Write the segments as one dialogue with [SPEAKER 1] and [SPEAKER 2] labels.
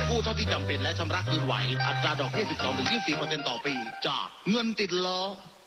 [SPEAKER 1] กู้เท่าที่จำเป็นและชำระคืนไหวอัตราดอกเบี้ย 12-24% ต่อปีจากเงินติดล้อ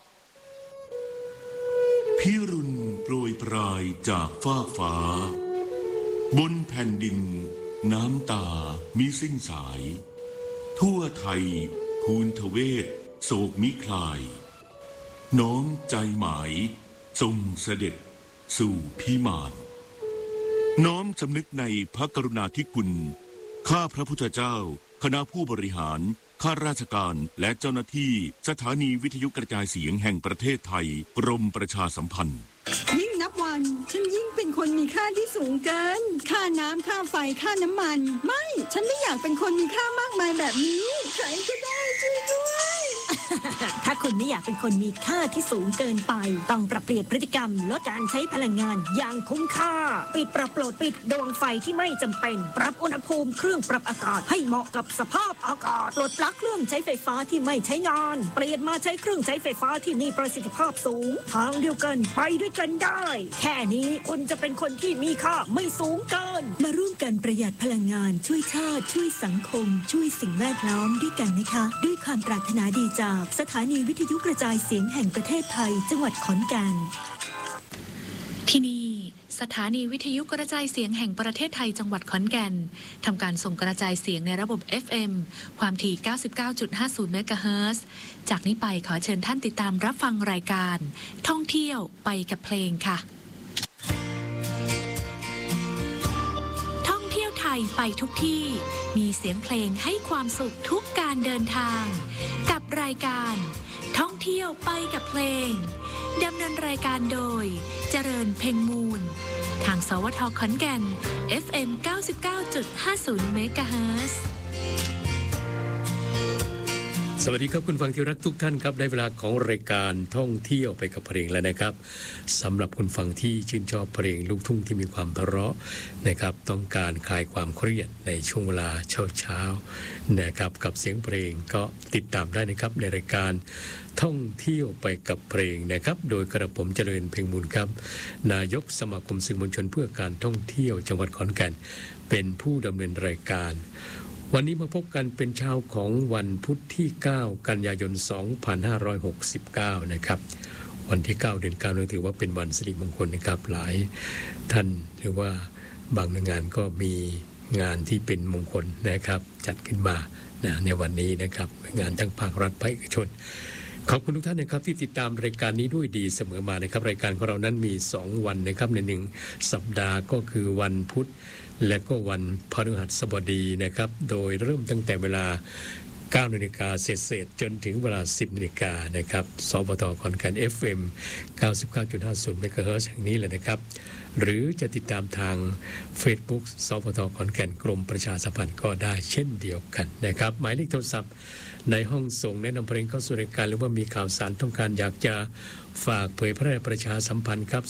[SPEAKER 2] พิรุณโปรยปลายจากฟ้ากฟ้าบนแผ่นดินน้ำตามิสิ้นสายทั่วไทยภูนทเวศโศกมิคลายน้อมใจหมายทรงเสด็จสู่พิมานน้อมสำนึกในพระกรุณาธิคุณข้าพระพุทธเจ้าคณะผู้บริหารข้าราชการและเจ้าหน้าที่สถานีวิทยุกระจายเสียงแห่งประเทศไทยกรมประชาสัมพันธ์
[SPEAKER 3] ยิ่งนับวันฉันยิ่งเป็นคนมีค่าที่สูงเกินค่าน้ำค่าไฟค่าน้ำมันไม่ฉันไม่อยากเป็นคนมีค่ามากมายแบบนี้ใครก็ได้ช่วยด้วย
[SPEAKER 4] ถ้าคุณไม่อยากเป็นคนมีค่าที่สูงเกินไปต้องปรับเปลี่ยนพฤติกรรมลดการใช้พลังงานอย่างคุ้มค่าปิดปรับโหลดปิดดวงไฟที่ไม่จำเป็นปรับอุณหภูมิเครื่องปรับอากาศให้เหมาะกับสภาพอากาศปลดปลั๊กเครื่องใช้ไฟฟ้าที่ไม่ใช้งานเปลี่ยนมาใช้เครื่องใช้ไฟฟ้าที่มีประสิทธิภาพสูงทางเดียวกันไปด้วยกันได้แค่นี้คุณจะเป็นคนที่มีค่าไม่สูงเกิน
[SPEAKER 3] มาร่วมกันประหยัดพลังงานช่วยชาติช่วยสังคมช่วยสิ่งแวดล้อมด้วยกันนะคะด้วยความปรารถนาดีจากสถานีวิทยุกระจายเสียงแห่งประเทศไทยจังหวัดขอนแก่น
[SPEAKER 5] ที่นี่สถานีวิทยุกระจายเสียงแห่งประเทศไทยจังหวัดขอนแก่นทำการส่งกระจายเสียงในระบบ FM ความถี่ 99.50 เมกะเฮิรตซ์จากนี้ไปขอเชิญท่านติดตามรับฟังรายการท่องเที่ยวไปกับเพลงค่ะท่องเที่ยวไทยไปทุกที่มีเสียงเพลงให้ความสุขทุกการเดินทางกับรายการท่องเที่ยวไปกับเพลงดำเนินรายการโดยเจริญเพ็งมูลทางสวทขอนแก่น FM 99.50 เมกะเฮิรตซ์
[SPEAKER 6] สวัสดีครับคุณฟังที่รักทุกท่านครับได้เวลาของรายการท่องเที่ยวไปกับเพลงแล้วนะครับสำหรับคุณฟังที่ชื่นชอบเพลงลูกทุ่งที่มีความเพราะนะครับต้องการคลายความเครียดในช่วงเวลาเช้านะครับกับเสียงเพลงก็ติดตามได้นะครับในรายการท่องเที่ยวไปกับเพลงนะครับโดยกระผมเจริญเพ็งมูลครับนายกสมาคมสื่อมวลชนเพื่อการท่องเที่ยวจังหวัดขอนแก่นเป็นผู้ดำเนินรายการวันนี้มาพบกันเป็นเช้าของวันพุธที่9กันยายน2569นะครับวันที่9เดือน9ถือว่าเป็นวันสิริมงคลนะครับหลายท่านหรือว่าบางหน่วยงานก็มีงานที่เป็นมงคลนะครับจัดขึ้นมาในวันนี้นะครับงานทั้งภาครัฐภาคเอกชนขอบคุณทุกท่านนะครับที่ติดตามรายการนี้ด้วยดีเสมอมานะครับรายการของเรานั้นมี2วันนะครับใน1สัปดาห์ก็คือวันพุธและก็วันพฤหัสบดีนะครับโดยเริ่มตั้งแต่เวลา 9 นาฬิกาเศษจนถึงเวลา 10 นาฬิกานะครับสปทขอนแก่น FM 99.50 เมกะเฮิรตซ์แห่งนี้เลยนะครับหรือจะติดตามทาง Facebook สปทขอนแก่นกรมประชาสัมพันธ์ก็ได้เช่นเดียวกันนะครับหมายเลขโทรศัพท์ในห้องส่งแนะนำเพลงเข้าสู่รายการหรือว่ามีข่าวสารต้องการอยากจะฝากเผยแพร่ประชาสัมพันธ์ครับ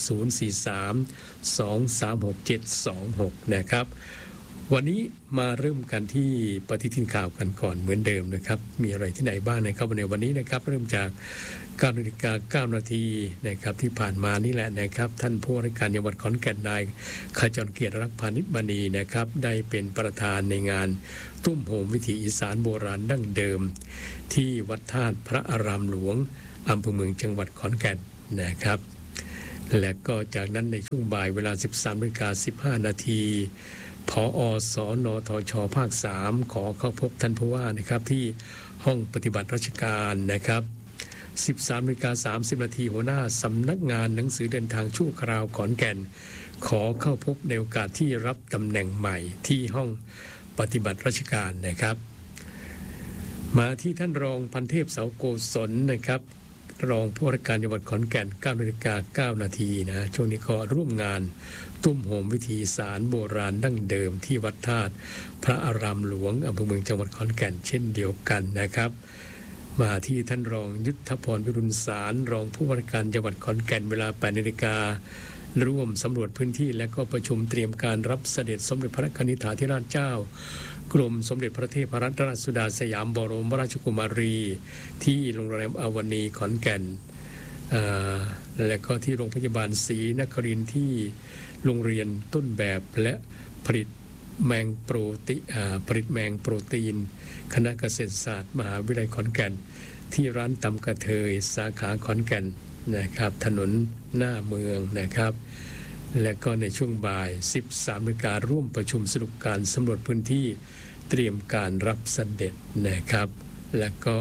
[SPEAKER 6] 043-236-726นะครับวันนี้มาเริ่มกันที่ปฏิทินข่าวกันก่อนเหมือนเดิมนะครับมีอะไรที่ไหนบ้างนะครับในวันนี้นะครับเริ่มจาก 9 นาฬิกา 9 นาทีนะครับที่ผ่านมานี่แหละนะครับท่านผู้ว่าราชการจังหวัดขอนแก่นนายขจรเกียรติรักพานิชมณีนะครับได้เป็นประธานในงานตุ้มโฮมวิถีอีสานโบราณดั้งเดิมที่วัดธาตุพระอารามหลวงอำเภอเมืองจังหวัดขอนแก่นนะครับและก็จากนั้นในช่วงบ่ายเวลา 13:15 นาทีผอ.สนทช.ภาค 3ขอเข้าพบท่านผู้ว่านะครับที่ห้องปฏิบัติราชการนะครับ 13:30 นาทีหัวหน้าสำนักงานหนังสือเดินทางชั่วคราวขอนแก่นขอเข้าพบในโอกาสที่รับตำแหน่งใหม่ที่ห้องปฏิบัติราชการนะครับมาที่ท่านรองพันเทพเสาโกศลนะครับรองผู้ว่าราชการจังหวัดขอนแก่น 9 นาฬิกา 9 นาทีนะช่วงนี้ก็ร่วมงานตุ้มโฮมวิถีอีสานโบราณดั้งเดิมที่วัดธาตุพระอารามหลวงอำเภอเมืองจังหวัดขอนแก่นเช่นเดียวกันนะครับมาที่ท่านรองยุทธพรวิรุณสารรองผู้ว่าราชการจังหวัดขอนแก่นเวลา 8 นาฬิการ่วมสำรวจพื้นที่และก็ประชุมเตรียมการรับเสด็จสมเด็จพระนิธิธิราชเจ้ากรมสมเด็จพระเทพรัตนราชสุดาสยามบรมราชกุมารีที่โรงแรมอวนีขอนแก่นและก็ที่โรงพยาบาลศรีนครินทร์ที่โรงเรียนต้นแบบและผลิตแมงโปรตีผลิตแมงโปรตีนคณะเกษตรศาสตร์มหาวิทยาลัยขอนแก่นที่ร้านตำกระเทยสาขาขอนแก่นนะครับถนนหน้าเมืองนะครับและก็ในช่วงบ่าย 13 นาฬิการ่วมประชุมสรุปการสำรวจพื้นที่เตรียมการรับเสด็จนะครับและก็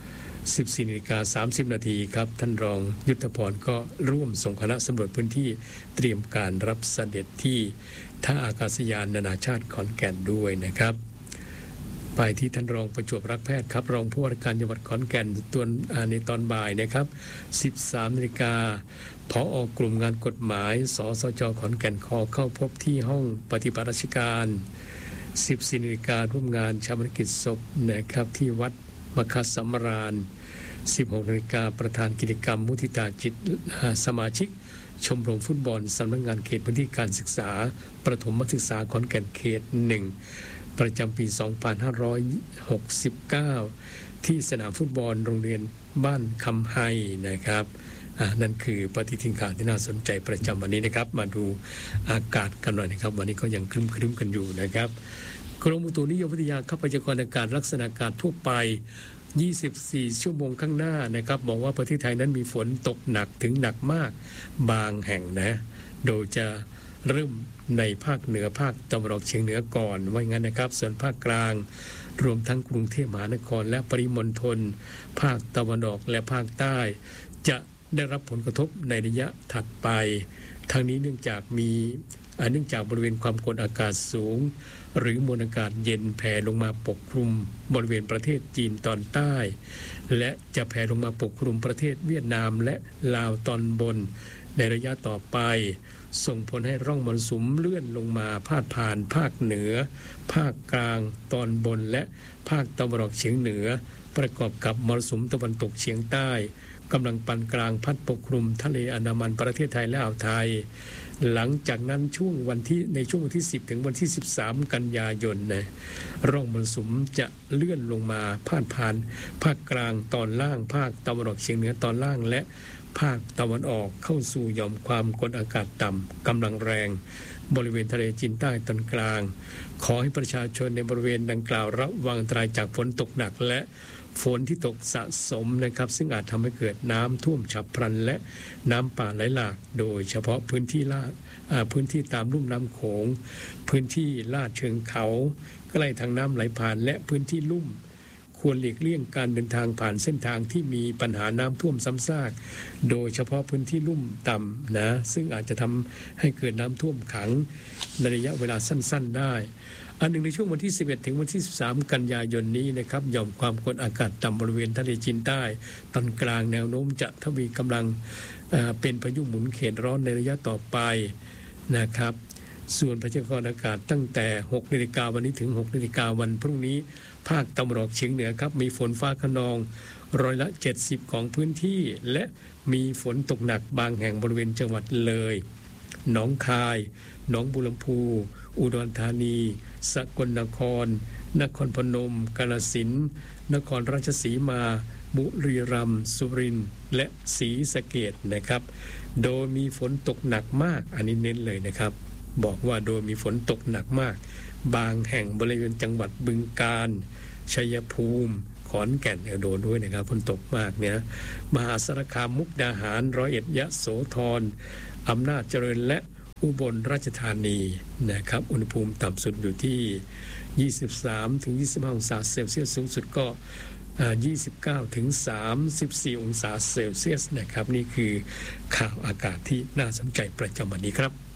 [SPEAKER 6] 14:30 นาทีครับท่านรองยุทธพรก็ร่วมส่งคณะสำรวจพื้นที่เตรียมการรับเสด็จที่ท่าอากาศยานนานาชาติขอนแก่นด้วยนะครับไปที่ท่านรองประจวบรักแพทย์ครับรองผู้ว่าราชการจังหวัดขอนแก่นในตอนบ่ายนะครับ 13 นาฬิกาผอกลุ่มงานกฎหมายสสจ.ขอนแก่นเข้าพบที่ห้องปฏิบัติราชการ 14 นาฬิการ่วมงานชาปนกิจศพนะครับที่วัดมคสำราญ 16 นาฬิกาประธานกิจกรรมมุทิตาจิตสมาชิกชมรมฟุตบอลสำนักงานเขตพื้นที่การศึกษาประถมศึกษาขอนแก่นเขต 1ประจำปี 2569 ที่สนามฟุตบอลโรงเรียนบ้านคำไฮนะครับนั่นคือปฏิทินข่าวที่น่าสนใจประจำวันนี้นะครับมาดูอากาศกันหน่อยนะครับวันนี้ก็ยังครึ้มๆกันอยู่นะครับกรมอุตุนิยมวิทยาพยากรณ์อากาศลักษณะอากาศทั่วไป24 ชั่วโมงข้างหน้านะครับบอกว่าประเทศไทยนั้นมีฝนตกหนักถึงหนักมากบางแห่งนะโดยจะเริ่มในภาคเหนือภาคตะวันออกเฉียงเหนือก่อนว่างั้นนะครับส่วนภาคกลางรวมทั้งกรุงเทพมหานครและปริมณฑลภาคตะวันออกและภาคใต้จะได้รับผลกระทบในระยะถัดไปทั้งนี้เนื่องจากบริเวณความกดอากาศสูงหรือมวลอากาศเย็นแผ่ลงมาปกคลุมบริเวณประเทศจีนตอนใต้และจะแผ่ลงมาปกคลุมประเทศเวียดนามและลาวตอนบนในระยะต่อไปส่งผลให้ร่องมรสุมเลื่อนลงมาพาดผ่านภาคเหนือภาคกลางตอนบนและภาคตะวันออกเฉียงเหนือประกอบกับมรสุมตะวันตกเฉียงใต้กำลังปานกลางพัดปกคลุมทะเลอันดามันประเทศไทยและอ่าวไทยหลังจากนั้นในช่วงวันที่ 10 ถึงวันที่ 13 กันยายนนะร่องมรสุมจะเลื่อนลงมาพาดผ่านภาคกลางตอนล่างภาคตะวันออกเฉียงเหนือตอนล่างและภาคตะวันออกเข้าสู่หย่อมความกดอากาศต่ำกำลังแรงบริเวณทะเลจีนใต้ตอนกลางขอให้ประชาชนในบริเวณดังกล่าวระวังอันตรายจากฝนตกหนักและฝนที่ตกสะสมนะครับซึ่งอาจทำให้เกิดน้ำท่วมฉับพลันและน้ำป่าไหลหลากโดยเฉพาะพื้นที่ตามลุ่มน้ำโขงพื้นที่ลาดเชิงเขาใกล้ทางน้ำไหลผ่านและพื้นที่ลุ่มควรหลีกเลี่ยงการเดินทางผ่านเส้นทางที่มีปัญหาน้ำท่วมซ้ำซากโดยเฉพาะพื้นที่ลุ่มต่ำนะซึ่งอาจจะทำให้เกิดน้ำท่วมขังในระยะเวลาสั้นๆได้อันหนึ่งในช่วงวันที่ 11 ถึงวันที่ 13 กันยายนนี้นะครับหย่อมความกดอากาศต่ำบริเวณทะเลจีนใต้ตอนกลางแนวโน้มจะทวีกำลังเป็นพายุหมุนเขตร้อนในระยะต่อไปนะครับส่วนพยากรณ์อากาศตั้งแต่ 6 นาฬิกาวันนี้ถึง 6 นาฬิกาวันพรุ่งนี้ภาคตะวันออกเฉียงเหนือครับมีฝนฟ้าคะนอง70%ของพื้นที่และมีฝนตกหนักบางแห่งบริเวณจังหวัดเลยหนองคายหนองบัวลำพูอุดรธานีสกลนครนครพนมกาฬสินธุ์นครราชสีมาบุรีรัมย์สุรินทร์และศรีสะเกษนะครับโดยมีฝนตกหนักมากอันนี้เน้นเลยนะครับบอกว่าโดยมีฝนตกหนักมากบางแห่งบริเวณจังหวัดบึงกาฬชัยภูมิขอนแก่นโดนด้วยนะครับฝนตกมากเนี่ยมหาสารคามมุกดาหารร้อยเอ็ดยโสธรอำนาจเจริญและอุบลราชธานีนะครับอุณหภูมิต่ำสุดอยู่ที่ 23 ถึง 25 องศาเซลเซียสสูงสุดก็29 ถึง 34 องศาเซลเซียสนะครับนี่คือข่าวอากาศที่น่าสนใจประจำวันนี้ครับ